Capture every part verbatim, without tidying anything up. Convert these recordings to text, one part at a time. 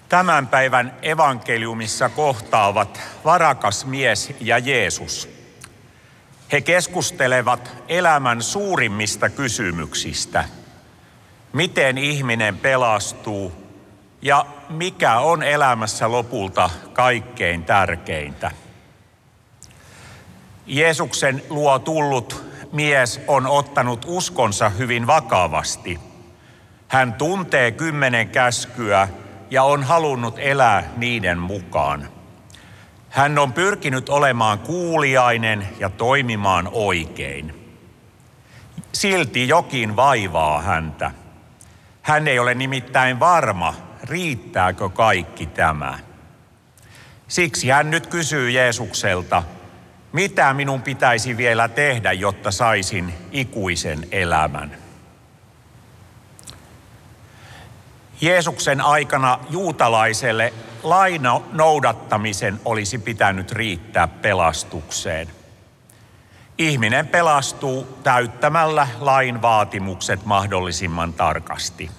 Tämän päivän evankeliumissa kohtaavat varakas mies ja Jeesus. He keskustelevat elämän suurimmista kysymyksistä. Miten ihminen pelastuu ja mikä on elämässä lopulta kaikkein tärkeintä. Jeesuksen luo tullut mies on ottanut uskonsa hyvin vakavasti. Hän tuntee kymmenen käskyä ja on halunnut elää niiden mukaan. Hän on pyrkinyt olemaan kuuliainen ja toimimaan oikein. Silti jokin vaivaa häntä. Hän ei ole nimittäin varma, riittääkö kaikki tämä. Siksi hän nyt kysyy Jeesukselta, mitä minun pitäisi vielä tehdä, jotta saisin ikuisen elämän. Jeesuksen aikana juutalaiselle lain noudattamisen olisi pitänyt riittää pelastukseen. Ihminen pelastuu täyttämällä lain vaatimukset mahdollisimman tarkasti.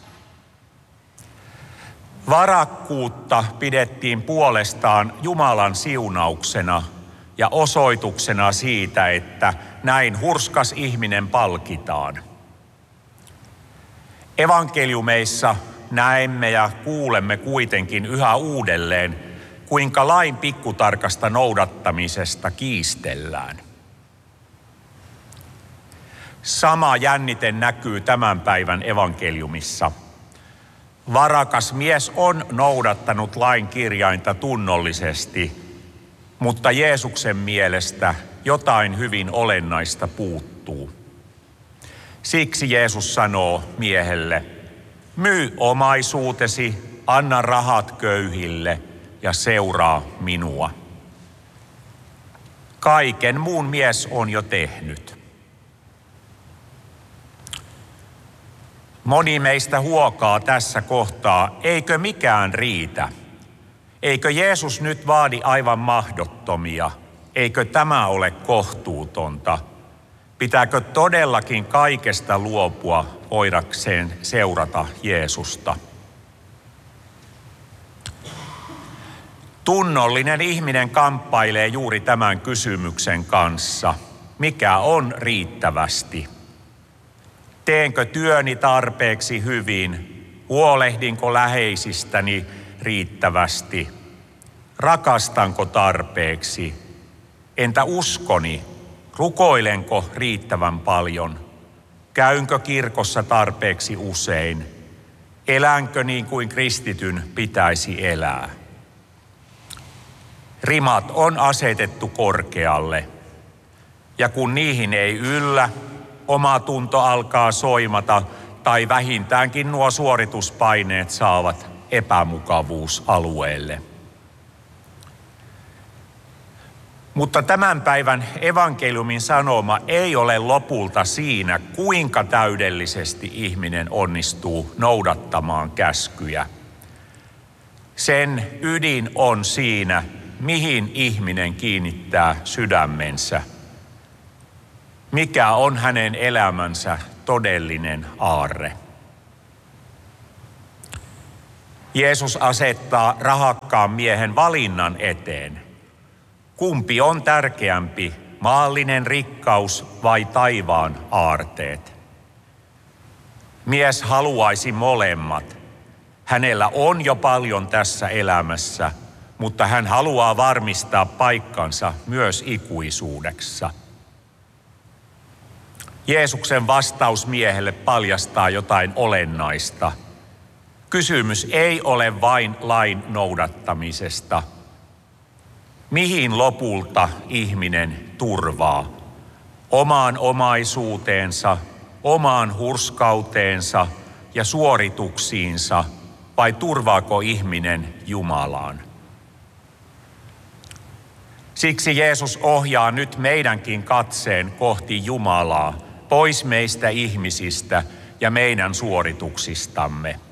Varakkuutta pidettiin puolestaan Jumalan siunauksena ja osoituksena siitä, että näin hurskas ihminen palkitaan. Evankeliumeissa näemme ja kuulemme kuitenkin yhä uudelleen, kuinka lain pikkutarkasta noudattamisesta kiistellään. Sama jännite näkyy tämän päivän evankeliumissa. Varakas mies on noudattanut lain kirjainta tunnollisesti, mutta Jeesuksen mielestä jotain hyvin olennaista puuttuu. Siksi Jeesus sanoo miehelle, myy omaisuutesi, anna rahat köyhille ja seuraa minua. Kaiken muun mies on jo tehnyt. Moni meistä huokaa tässä kohtaa, eikö mikään riitä? Eikö Jeesus nyt vaadi aivan mahdottomia? Eikö tämä ole kohtuutonta? Pitääkö todellakin kaikesta luopua voidakseen seurata Jeesusta? Tunnollinen ihminen kamppailee juuri tämän kysymyksen kanssa. Mikä on riittävästi? Teenkö työni tarpeeksi hyvin? Huolehdinko läheisistäni riittävästi? Rakastanko tarpeeksi? Entä uskoni? Rukoilenko riittävän paljon? Käynkö kirkossa tarpeeksi usein? Elänkö niin kuin kristityn pitäisi elää? Rimat on asetettu korkealle, ja kun niihin ei yllä, omatunto alkaa soimata tai vähintäänkin nuo suorituspaineet saavat epämukavuusalueelle. Mutta tämän päivän evankeliumin sanoma ei ole lopulta siinä, kuinka täydellisesti ihminen onnistuu noudattamaan käskyjä. Sen ydin on siinä, mihin ihminen kiinnittää sydämensä. Mikä on hänen elämänsä todellinen aarre? Jeesus asettaa rahakkaan miehen valinnan eteen. Kumpi on tärkeämpi, maallinen rikkaus vai taivaan aarteet? Mies haluaisi molemmat. Hänellä on jo paljon tässä elämässä, mutta hän haluaa varmistaa paikkansa myös ikuisuudessa. Jeesuksen vastaus miehelle paljastaa jotain olennaista. Kysymys ei ole vain lain noudattamisesta. Mihin lopulta ihminen turvaa? Omaan omaisuuteensa, omaan hurskauteensa ja suorituksiinsa, vai turvaako ihminen Jumalaan? Siksi Jeesus ohjaa nyt meidänkin katseen kohti Jumalaa, pois meistä ihmisistä ja meidän suorituksistamme.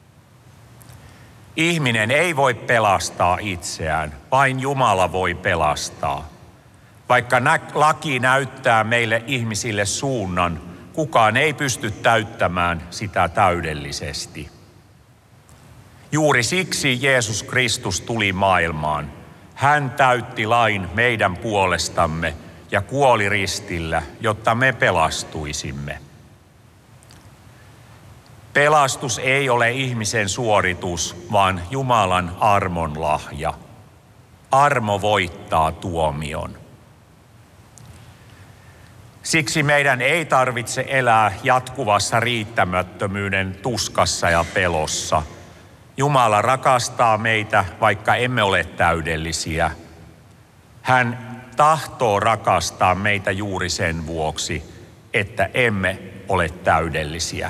Ihminen ei voi pelastaa itseään, vain Jumala voi pelastaa. Vaikka laki näyttää meille ihmisille suunnan, kukaan ei pysty täyttämään sitä täydellisesti. Juuri siksi Jeesus Kristus tuli maailmaan. Hän täytti lain meidän puolestamme ja kuoli ristillä, jotta me pelastuisimme. Pelastus ei ole ihmisen suoritus, vaan Jumalan armon lahja. Armo voittaa tuomion. Siksi meidän ei tarvitse elää jatkuvassa riittämättömyyden tuskassa ja pelossa. Jumala rakastaa meitä, vaikka emme ole täydellisiä. Hän tahtoo rakastaa meitä juuri sen vuoksi, että emme ole täydellisiä.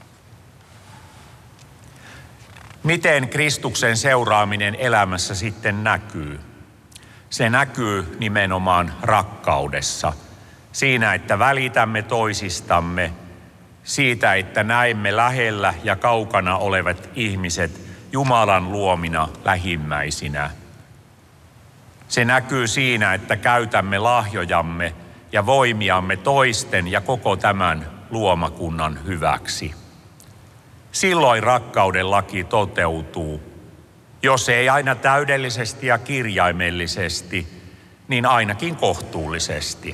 Miten Kristuksen seuraaminen elämässä sitten näkyy? Se näkyy nimenomaan rakkaudessa. Siinä, että välitämme toisistamme, siitä, että näemme lähellä ja kaukana olevat ihmiset Jumalan luomina lähimmäisinä. Se näkyy siinä, että käytämme lahjojamme ja voimiamme toisten ja koko tämän luomakunnan hyväksi. Silloin rakkauden laki toteutuu. Jos ei aina täydellisesti ja kirjaimellisesti, niin ainakin kohtuullisesti.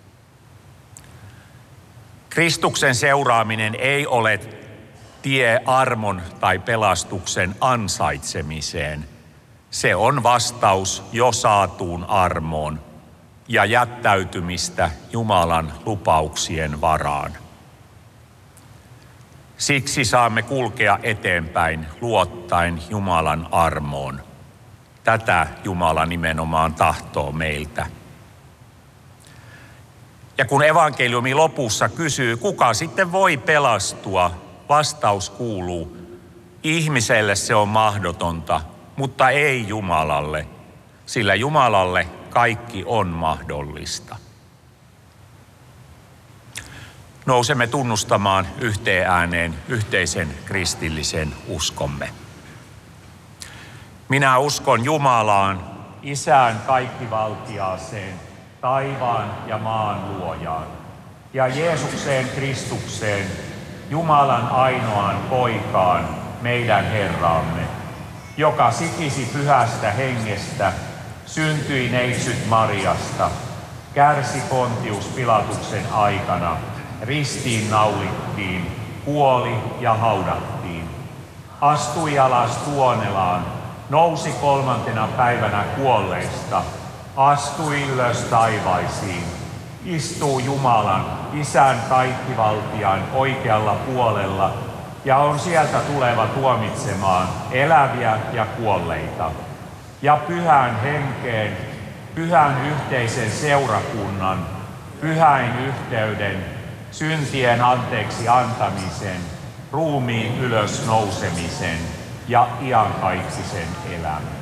Kristuksen seuraaminen ei ole tie armon tai pelastuksen ansaitsemiseen. Se on vastaus jo saatuun armoon ja jättäytymistä Jumalan lupauksien varaan. Siksi saamme kulkea eteenpäin luottaen Jumalan armoon. Tätä Jumala nimenomaan tahtoo meiltä. Ja kun evankeliumi lopussa kysyy, kuka sitten voi pelastua, vastaus kuuluu, ihmiselle se on mahdotonta, mutta ei Jumalalle, sillä Jumalalle kaikki on mahdollista. Nousemme tunnustamaan yhteen ääneen yhteisen kristillisen uskomme. Minä uskon Jumalaan, Isään kaikkivaltiaaseen, taivaan ja maan luojaan, ja Jeesukseen Kristukseen, Jumalan ainoaan poikaan, meidän Herraamme, joka sikisi pyhästä hengestä, syntyi neitsyt Mariasta, kärsi Pontius Pilatuksen aikana, ristiin naulittiin, kuoli ja haudattiin. Astui alas tuonelaan, nousi kolmantena päivänä kuolleista, astui ylös taivaisiin, istuu Jumalan, Isän kaikkivaltiaan oikealla puolella ja on sieltä tuleva tuomitsemaan eläviä ja kuolleita. Ja pyhän henkeen, pyhän yhteisen seurakunnan, pyhäin yhteyden, syntien anteeksi antamisen, ruumiin ylös nousemisen ja iankaikkisen elämän.